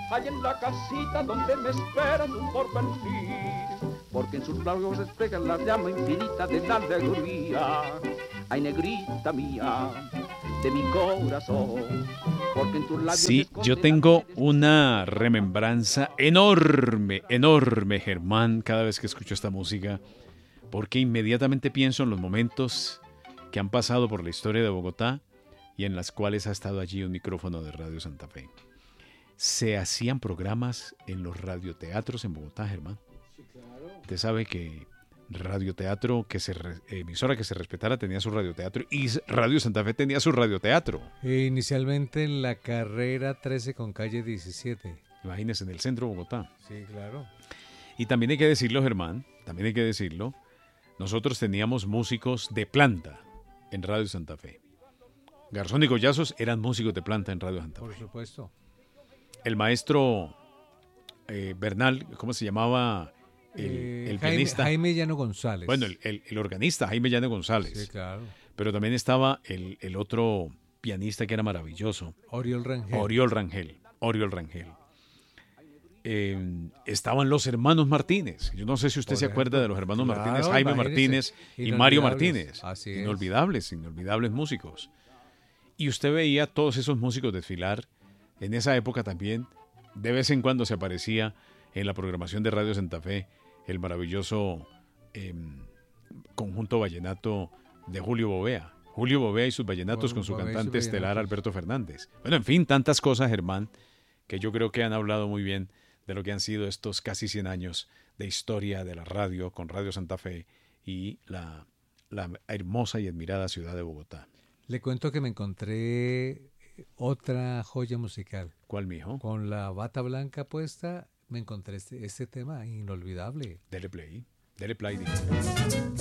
allá en la casita donde me espera tu porvenir, porque en sus labios despegan la llama infinita de la alegría. Ay, negrita mía, de mi corazón, porque en tus labios Sí, yo tengo una remembranza enorme, enorme, Germán, cada vez que escucho esta música, porque inmediatamente pienso en los momentos que han pasado por la historia de Bogotá y en las cuales ha estado allí un micrófono de Radio Santa Fe. Se hacían programas en los radioteatros en Bogotá, Germán. Sí, claro. Usted sabe que radioteatro, emisora que se respetara tenía su radioteatro y Radio Santa Fe tenía su radioteatro. Inicialmente en la carrera 13 con calle 17. Imagínese, en el centro de Bogotá. Sí, claro. Y también hay que decirlo, Germán, también hay que decirlo, nosotros teníamos músicos de planta en Radio Santa Fe. Garzón y Collazos eran músicos de planta en Radio Santa Fe. Por supuesto. El maestro Bernal, ¿cómo se llamaba? El pianista. Jaime Llano González. Bueno, el organista Jaime Llano González. Sí, claro. Pero también estaba el otro pianista que era maravilloso. Oriol Rangel. Oriol Rangel. Estaban los hermanos Martínez. Yo no sé si usted se acuerda de los hermanos Martínez, Jaime Martínez y Mario Martínez. Así es. Inolvidables músicos. Y usted veía todos esos músicos desfilar. En esa época también, de vez en cuando se aparecía en la programación de Radio Santa Fe el maravilloso conjunto vallenato de Julio Bovea. Julio Bovea y sus vallenatos con su cantante estelar Alberto Fernández. Bueno, en fin, tantas cosas, Germán, que yo creo que han hablado muy bien de lo que han sido estos casi 100 años de historia de la radio con Radio Santa Fe y la hermosa y admirada ciudad de Bogotá. Le cuento que me encontré otra joya musical. ¿Cuál, mijo? Con la bata blanca puesta, me encontré este tema inolvidable. Dele play.